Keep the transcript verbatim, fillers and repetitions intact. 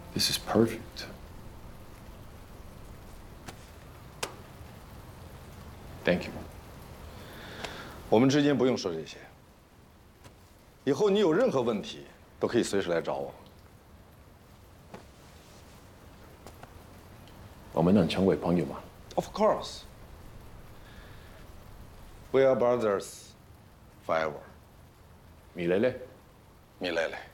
This is perfect. Thank you. 我们之间不用说这些。以后你有任何问题，都可以随时来找我。 我们能成为朋友吗？ Of course. We are brothers forever. 米蕾蕾。 米蕾蕾。